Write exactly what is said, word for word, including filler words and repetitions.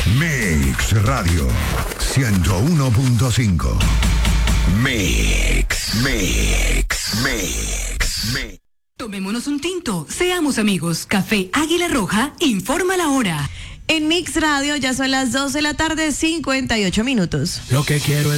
Mix Radio ciento uno punto cinco. Mix, Mix, Mix, Mix. Tomémonos un tinto, seamos amigos. Café Águila Roja informa la hora. En Mix Radio ya son las dos de la tarde, cincuenta y ocho minutos. Lo que quiero es